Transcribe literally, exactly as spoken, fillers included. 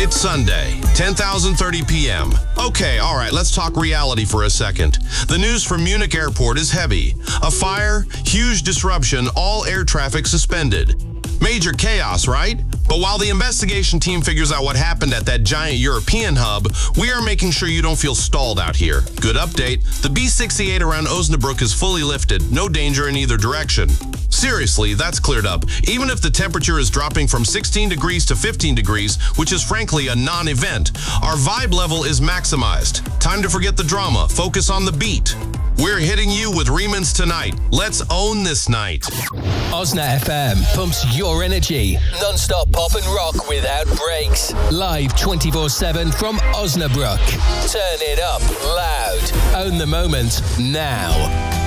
It's Sunday, ten thousand thirty p.m. Okay, all right, let's talk reality for a second. The news from Munich Airport is heavy. A fire, huge disruption, all air traffic suspended. Major chaos, right? But while the investigation team figures out what happened at that giant European hub, we are making sure you don't feel stalled out here. Good update. The B sixty-eight around Osnabrück is fully lifted. No danger in either direction. Seriously, that's cleared up. Even if the temperature is dropping from sixteen degrees to fifteen degrees, which is frankly a non-event, our vibe level is maximized. Time to forget the drama. Focus on the beat. We're hitting you with Remans tonight. Let's own this night. Osna F M pumps your energy. Non-stop pop and rock without breaks. Live twenty-four seven from Osnabrück. Turn it up loud. Own the moment now.